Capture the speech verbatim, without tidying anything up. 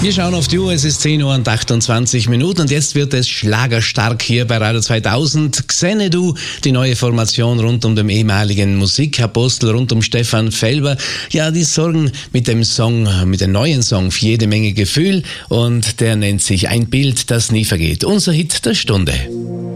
Wir schauen auf die Uhr, es ist zehn Uhr und achtundzwanzig Minuten und jetzt wird es schlagerstark hier bei Radio zweitausend. Xanadu, die neue Formation rund um den ehemaligen Musikapostel, rund um Stefan Felber. Ja, die sorgen mit dem Song, mit dem neuen Song für jede Menge Gefühl und der nennt sich Ein Bild, das nie vergeht. Unser Hit der Stunde.